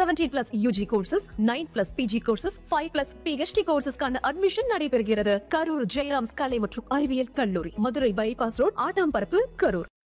17+ UG courses, 9+ PG courses, 5+ PhD courses கான admission நடைபெறுகிறது. கரூர் ஜெயராம்ஸ் கலை மற்றும் அறிவியல் கல்லூரி, மதுரை பைபாஸ் ரோட், ஆட்டாம்பரப்பு, கரூர்.